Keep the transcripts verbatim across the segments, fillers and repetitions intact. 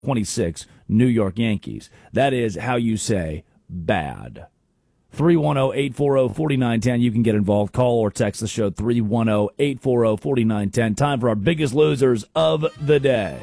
twenty-six New York Yankees. That is how you say bad. three one zero, eight four zero, four nine one zero. You can get involved. Call or text the show three one zero, eight four zero, four nine one zero. Time for our biggest losers of the day.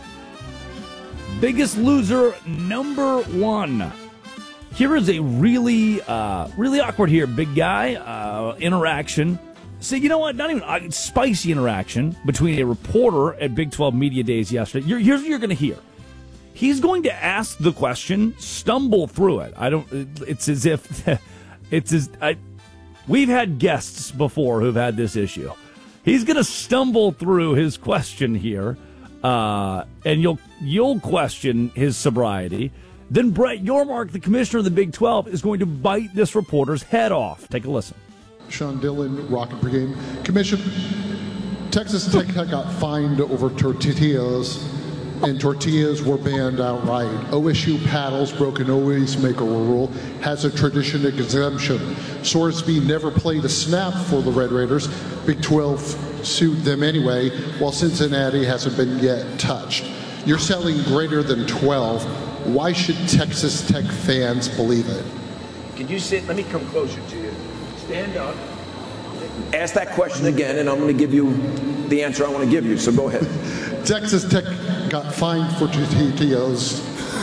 Biggest loser number one. Here is a really, uh, really awkward here, big guy, uh, interaction. So, you know what? Not even uh, spicy interaction between a reporter at Big twelve Media Days yesterday. You're, here's what you're going to hear. He's going to ask the question, stumble through it. I don't. It's as if it's as I. We've had guests before who've had this issue. He's going to stumble through his question here, uh, and you'll you'll question his sobriety. Then Brett Yormark, the commissioner of the Big twelve, is going to bite this reporter's head off. Take a listen. Sean Dillon, Rocket Brigade. Commission, Texas Tech got fined over tortillas, and tortillas were banned outright. O S U paddles broke an always maker rule, has a tradition exemption. Sorsby never played a snap for the Red Raiders. Big twelve sued them anyway, while Cincinnati hasn't been yet touched. You're selling greater than twelve. Why should Texas Tech fans believe it? Could you sit? Let me come closer to you. Stand up. Ask that question again, and I'm going to give you the answer I want to give you, so go ahead. Texas Tech got fined for tortillas,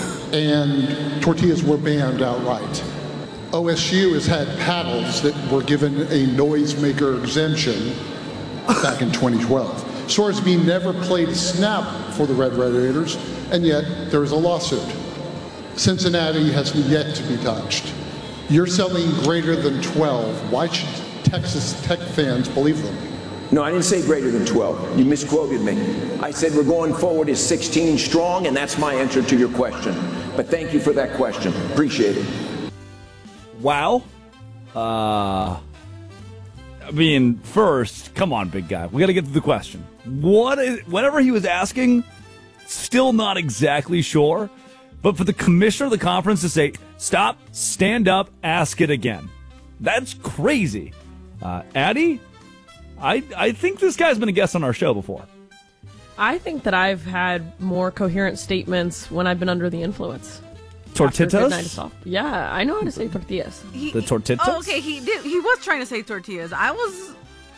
and tortillas were banned outright. O S U has had paddles that were given a noisemaker exemption back in twenty twelve. Sorsby never played a snap for the Red Raiders, and yet there is a lawsuit. Cincinnati has yet to be touched. You're selling greater than twelve. Why should Texas Tech fans believe them? No, I didn't say greater than twelve. You misquoted me. I said we're going forward as sixteen strong, and that's my answer to your question. But thank you for that question. Appreciate it. Wow. Uh, I mean, first, come on, big guy. We got to get to the question. What is, whatever he was asking, still not exactly sure. But for the commissioner of the conference to say, stop, stand up, ask it again. That's crazy. Uh, Addie, I, I think this guy's been a guest on our show before. I think that I've had more coherent statements when I've been under the influence. Tortillas? Yeah, I know how to say tortillas. He, The tortillas? Oh, okay, he did. He was trying to say tortillas. I was.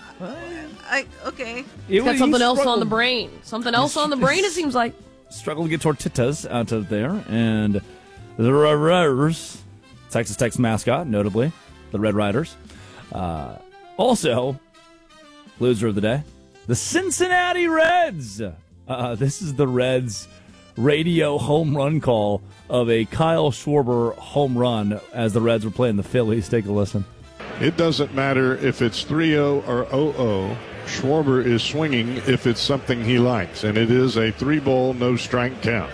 I okay. He's got something else struggled. on the brain. Something else on the brain, it seems like. Struggled to get tortillas out of there. And the Red Riders, Texas Tech's mascot, notably, the Red Riders. Uh, also, loser of the day, the Cincinnati Reds. Uh, this is the Reds' radio home run call of a Kyle Schwarber home run as the Reds were playing the Phillies. Take a listen. It doesn't matter if it's three oh or oh oh. Schwarber is swinging if it's something he likes, and it is a three-ball, no-strike count.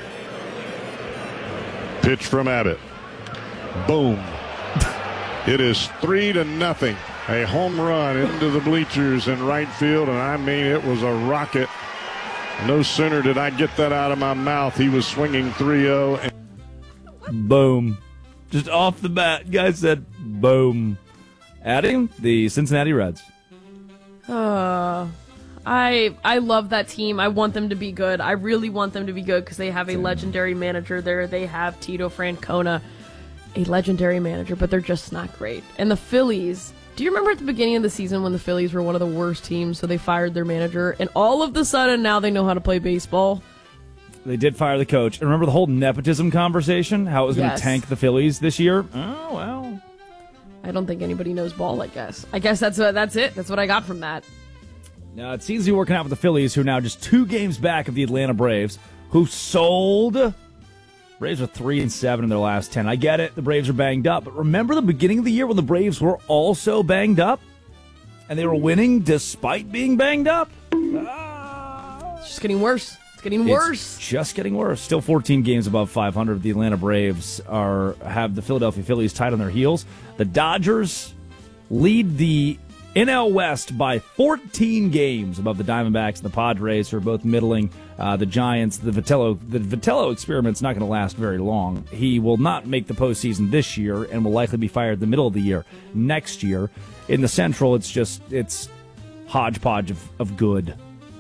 Pitch from Abbott. Boom. It is three to nothing. A home run into the bleachers in right field, and I mean it was a rocket. No sooner did I get that out of my mouth, he was swinging three oh. And boom. Just off the bat, guy said boom. Adding the Cincinnati Reds. Uh, I I love that team. I want them to be good. I really want them to be good because they have a legendary manager there. They have Tito Francona, a legendary manager, but they're just not great. And the Phillies, do you remember at the beginning of the season when the Phillies were one of the worst teams, so they fired their manager, and all of a sudden now they know how to play baseball? They did fire the coach. And remember the whole nepotism conversation? How it was going to Yes. tank the Phillies this year? Oh, well. I don't think anybody knows ball, I guess. I guess that's uh, that's it. That's what I got from that. Now, it seems to be working out with the Phillies, who are now just two games back of the Atlanta Braves, who sold. Braves are three and seven in their last ten. I get it. The Braves are banged up. But remember the beginning of the year when the Braves were also banged up? And they were winning despite being banged up? Ah. It's just getting worse. It's getting worse. It's just getting worse. Still fourteen games above five hundred. The Atlanta Braves are have the Philadelphia Phillies tied on their heels. The Dodgers lead the N L West by fourteen games above the Diamondbacks and the Padres, who are both middling. Uh, the Giants, the Vitello, the Vitello experiment's not going to last very long. He will not make the postseason this year and will likely be fired the middle of the year next year. In the Central, it's just it's hodgepodge of, of good.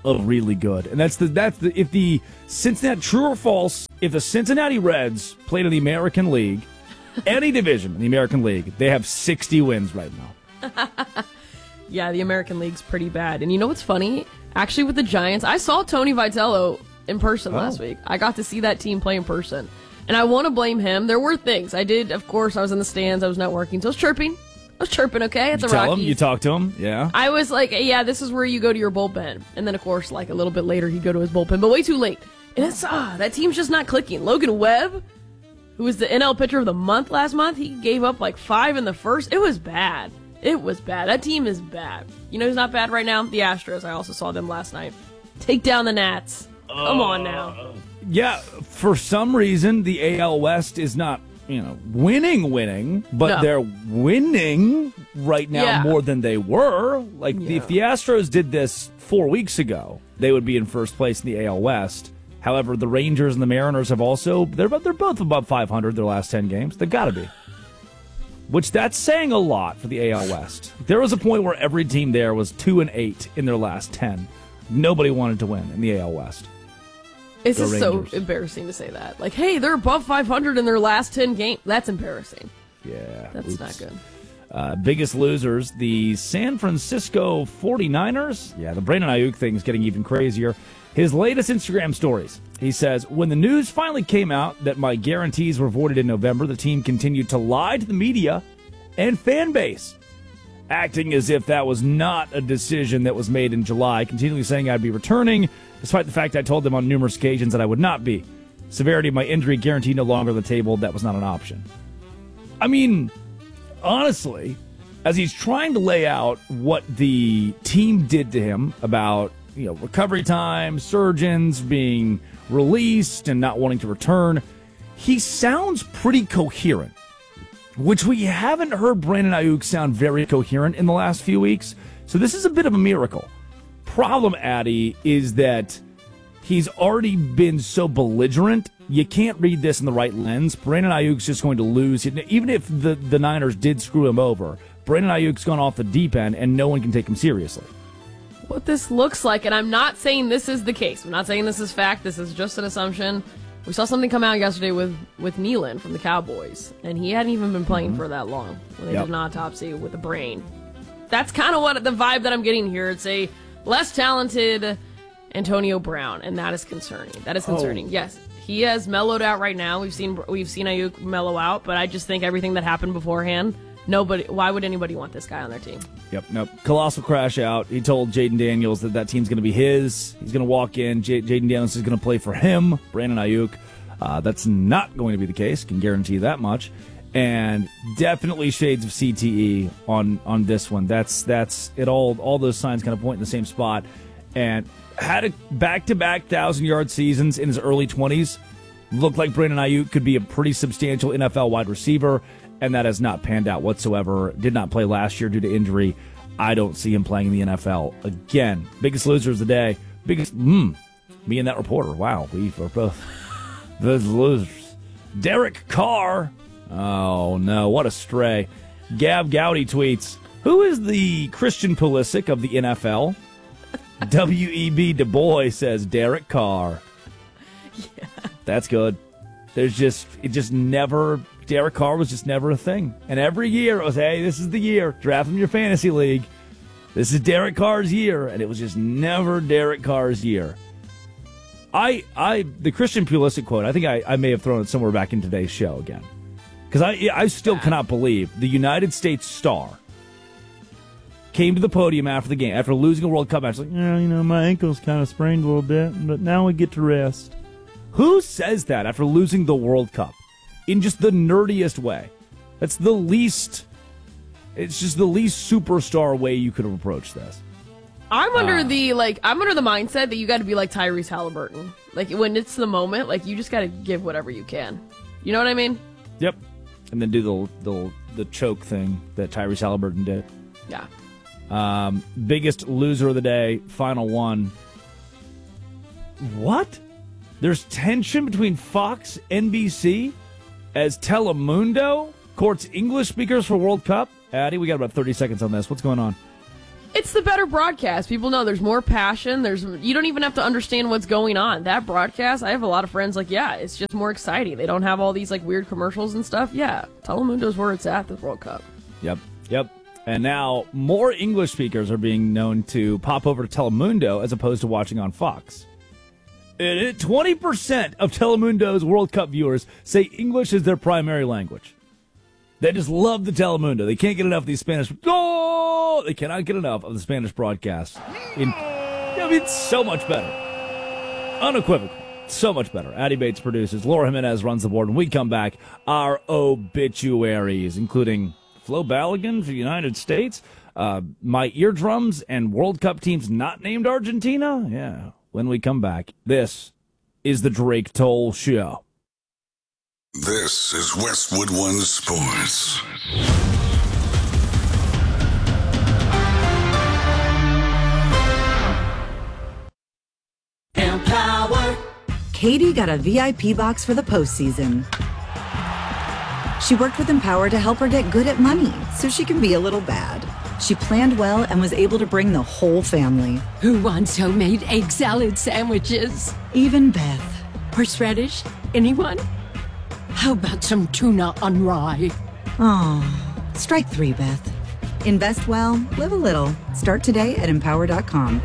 of really good. And that's the that's the if the Cincinnati, true or false, if the Cincinnati Reds played in the American League, any division in the American League, they have sixty wins right now. Yeah, the American League's pretty bad. And you know what's funny? Actually, with the Giants, I saw Tony Vitello in person Oh. last week. I got to see that team play in person. And I want to blame him. There were things. I did, of course, I was in the stands. I was networking. So I was chirping. I was chirping, okay? It's You a tell Rockies. him, you talk to him, yeah. I was like, yeah, this is where you go to your bullpen. And then, of course, like a little bit later, he'd go to his bullpen. But way too late. And it's, ah, that team's just not clicking. Logan Webb, who was the N L pitcher of the month last month, he gave up like five in the first. It was bad. It was bad. That team is bad. You know who's not bad right now? The Astros. I also saw them last night. Take down the Nats. Come on now. Yeah, for some reason, the A L West is not, you know, winning, winning, but No. they're winning right now Yeah. more than they were. Like, Yeah. if the Astros did this four weeks ago, they would be in first place in the A L West. However, the Rangers and the Mariners have also, they're, they're both above five hundred their last ten games. They've got to be. Which, that's saying a lot for the A L West. There was a point where every team there was two and eight in their last ten. Nobody wanted to win in the A L West. It's The just so Rangers. embarrassing to say that. Like, hey, they're above five hundred in their last ten games. That's embarrassing. Yeah. That's oops. not good. Uh, biggest losers, the San Francisco forty-niners. Yeah, the Brandon Ayuk thing is getting even crazier. His latest Instagram stories. He says, when the news finally came out that my guarantees were voided in November, the team continued to lie to the media and fan base, acting as if that was not a decision that was made in July, continually saying I'd be returning, despite the fact I told them on numerous occasions that I would not be. Severity of my injury guarantee no longer on the table. That was not an option. I mean, honestly, as he's trying to lay out what the team did to him about, you know, recovery time, surgeons being released and not wanting to return, he sounds pretty coherent, which we haven't heard Brandon Ayuk sound very coherent in the last few weeks. So this is a bit of a miracle. Problem, Addy, is that he's already been so belligerent. You can't read this in the right lens. Brandon Ayuk's just going to lose. Even if the, the Niners did screw him over, Brandon Ayuk's gone off the deep end, and no one can take him seriously. What this looks like, and I'm not saying this is the case. I'm not saying this is fact. This is just an assumption. We saw something come out yesterday with, with Nealon from the Cowboys, and he hadn't even been playing mm-hmm. for that long when they Yep. did an autopsy with a brain. That's kind of what the vibe that I'm getting here. It's a less talented Antonio Brown, and that is concerning. That is concerning. Oh. Yes, he has mellowed out right now. We've seen we've seen Ayuk mellow out, but I just think everything that happened beforehand, nobody. Why would anybody want this guy on their team? Yep, nope. Colossal crash out. He told Jaden Daniels that that team's going to be his. He's going to walk in. J- Jaden Daniels is going to play for him, Brandon Ayuk. Uh, that's not going to be the case. Can guarantee you that much. And definitely shades of C T E on on this one. That's that's it. All all those signs kind of point in the same spot. And had a back-to-back thousand-yard seasons in his early twenties. Looked like Brandon Ayuk could be a pretty substantial N F L wide receiver, and that has not panned out whatsoever. Did not play last year due to injury. I don't see him playing in the N F L again. Biggest loser of the day. Biggest, hmm, me and that reporter. Wow, we are both the losers. Derek Carr. Oh, no, what a stray. Gab Gowdy tweets, who is the Christian Pulisic of the N F L? W E B Du Bois says Derek Carr. Yeah. That's good. There's just, it just never, Derek Carr was just never a thing. And every year it was, hey, this is the year. Draft him in your fantasy league. This is Derek Carr's year. And it was just never Derek Carr's year. I, I, the Christian Pulisic quote, I think I, I may have thrown it somewhere back in today's show again. Because I, I still cannot believe the United States star came to the podium after the game, after losing a World Cup match, like, yeah, you know, my ankle's kind of sprained a little bit, but now we get to rest. Who says that after losing the World Cup? In just the nerdiest way. That's the least, it's just the least superstar way you could have approached this. I'm under Uh. the, like, I'm under the mindset that you got to be like Tyrese Halliburton. Like, when it's the moment, like, you just got to give whatever you can. You know what I mean? Yep. And then do the, the, the choke thing that Tyrese Halliburton did. Yeah. Um, biggest loser of the day, final one. What? There's tension between Fox, N B C, as Telemundo courts English speakers for World Cup. Addie, we got about thirty seconds on this. What's going on? It's the better broadcast. People know there's more passion. There's you don't even have to understand what's going on. That broadcast, I have a lot of friends like, yeah, it's just more exciting. They don't have all these like weird commercials and stuff. Yeah, Telemundo's where it's at this World Cup. Yep, yep. And now more English speakers are being known to pop over to Telemundo as opposed to watching on Fox. And twenty percent of Telemundo's World Cup viewers say English is their primary language. They just love the Telemundo. They can't get enough of these Spanish. Oh, they cannot get enough of the Spanish broadcast. In, I mean, it's so much better. Unequivocal. So much better. Addie Bates produces. Laura Jimenez runs the board. When we come back, our obituaries, including Flo Balogun for the United States, uh, my eardrums, and World Cup teams not named Argentina. Yeah. When we come back, this is the Drake Toll Show. This is Westwood One Sports. Empower. Katie got a V I P box for the postseason. She worked with Empower to help her get good at money so she can be a little bad. She planned well and was able to bring the whole family. Who wants homemade egg salad sandwiches? Even Beth. Horseradish? Anyone? How about some tuna on rye? Oh, strike three, Beth. Invest well, live a little. Start today at empower dot com.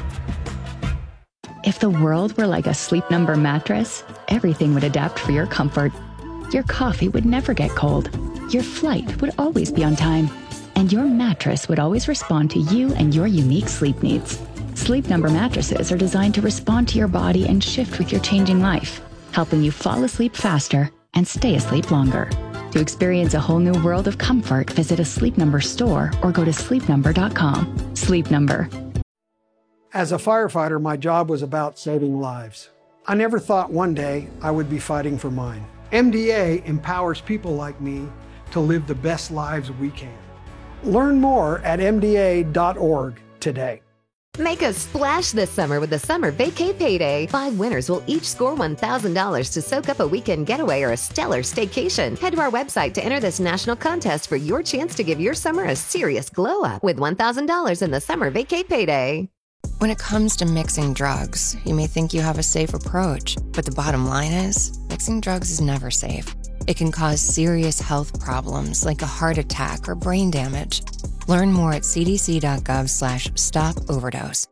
If the world were like a Sleep Number mattress, everything would adapt for your comfort. Your coffee would never get cold. Your flight would always be on time. And your mattress would always respond to you and your unique sleep needs. Sleep Number mattresses are designed to respond to your body and shift with your changing life, helping you fall asleep faster and stay asleep longer. To experience a whole new world of comfort, visit a Sleep Number store or go to sleep number dot com. Sleep Number. As a firefighter, my job was about saving lives. I never thought one day I would be fighting for mine. M D A empowers people like me to live the best lives we can. Learn more at M D A dot org today. Make a splash this summer with the Summer Vacay Payday. Five winners will each score one thousand dollars to soak up a weekend getaway or a stellar staycation. Head to our website to enter this national contest for your chance to give your summer a serious glow up with one thousand dollars in the Summer Vacay Payday. When it comes to mixing drugs, you may think you have a safe approach, but the bottom line is, mixing drugs is never safe. It can cause serious health problems like a heart attack or brain damage. Learn more at c d c dot gov slash stop overdose.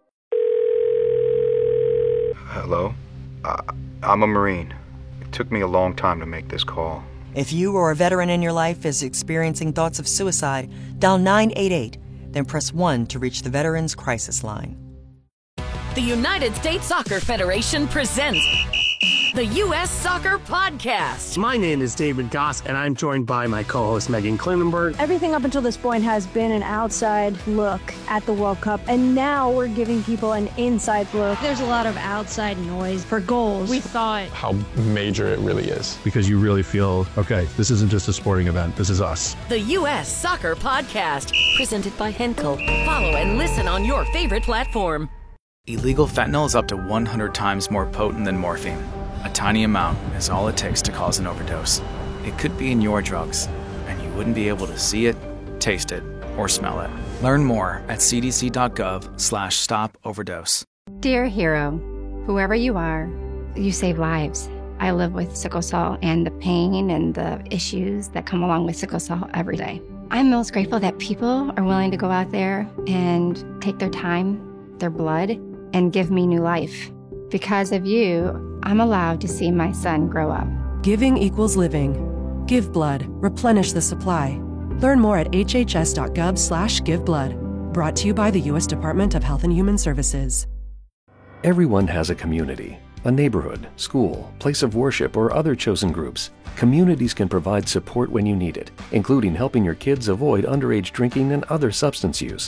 Hello? Uh, I'm a Marine. It took me a long time to make this call. If you or a veteran in your life is experiencing thoughts of suicide, dial nine eight eight, then press one to reach the Veterans Crisis Line. The United States Soccer Federation presents the U S Soccer Podcast. My name is David Goss, and I'm joined by my co-host Megan Klinenberg. Everything up until this point has been an outside look at the World Cup, and now we're giving people an inside look. There's a lot of outside noise for goals. We thought how major it really is. Because you really feel, okay, this isn't just a sporting event, this is us. The U S Soccer Podcast, presented by Henkel. Follow and listen on your favorite platform. Illegal fentanyl is up to one hundred times more potent than morphine. A tiny amount is all it takes to cause an overdose. It could be in your drugs, and you wouldn't be able to see it, taste it, or smell it. Learn more at c d c dot gov slash stop overdose. Dear hero, whoever you are, you save lives. I live with sickle cell and the pain and the issues that come along with sickle cell every day. I'm most grateful that people are willing to go out there and take their time, their blood, and give me new life. Because of you, I'm allowed to see my son grow up. Giving equals living. Give blood. Replenish the supply. Learn more at h h s dot gov slash give blood. Brought to you by the U S Department of Health and Human Services. Everyone has a community, a neighborhood, school, place of worship, or other chosen groups. Communities can provide support when you need it, including helping your kids avoid underage drinking and other substance use.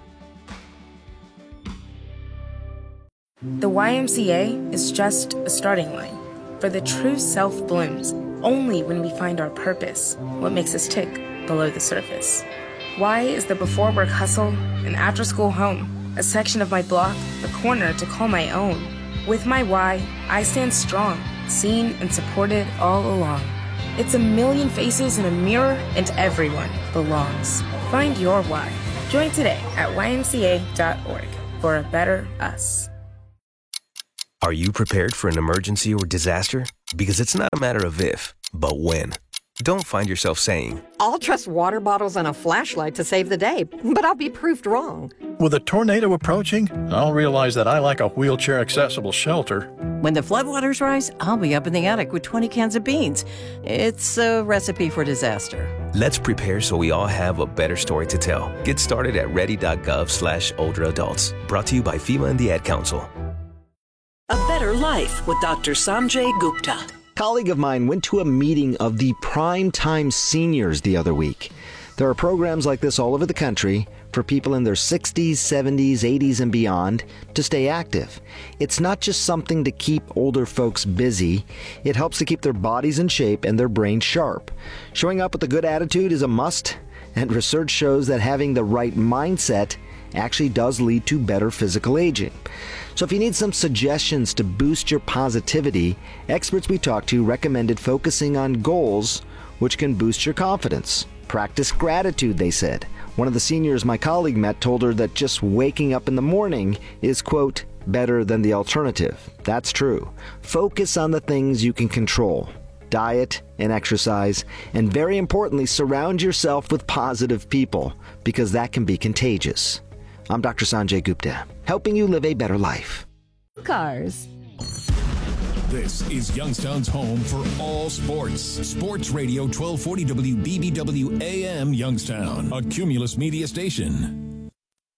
The Y M C A is just a starting line, for the true self blooms only when we find our purpose, what makes us tick below the surface. Y is the before work hustle, an after school home, a section of my block, a corner to call my own. With my Y, I stand strong, seen and supported all along. It's a million faces in a mirror, and everyone belongs. Find your why Join today at Y M C A dot org for a better us. Are you prepared for an emergency or disaster? Because it's not a matter of if, but when. Don't find yourself saying, I'll trust water bottles and a flashlight to save the day, but I'll be proved wrong. With a tornado approaching, I'll realize that I lack a wheelchair-accessible shelter. When the floodwaters rise, I'll be up in the attic with twenty cans of beans. It's a recipe for disaster. Let's prepare so we all have a better story to tell. Get started at ready.gov slash older adults. Brought to you by FEMA and the Ad Council. A Better Life with Doctor Sanjay Gupta. A colleague of mine went to a meeting of the Prime Time Seniors the other week. There are programs like this all over the country for people in their sixties, seventies, eighties, and beyond to stay active. It's not just something to keep older folks busy. It helps to keep their bodies in shape and their brains sharp. Showing up with a good attitude is a must, and research shows that having the right mindset actually does lead to better physical aging. So if you need some suggestions to boost your positivity, experts we talked to recommended focusing on goals which can boost your confidence. Practice gratitude, they said. One of the seniors my colleague met told her that just waking up in the morning is, quote, better than the alternative. That's true. Focus on the things you can control. Diet and exercise, and very importantly, surround yourself with positive people, because that can be contagious. I'm Doctor Sanjay Gupta, helping you live a better life. Cars. This is Youngstown's home for all sports. Sports Radio twelve forty W B B W A M Youngstown, a Cumulus media station.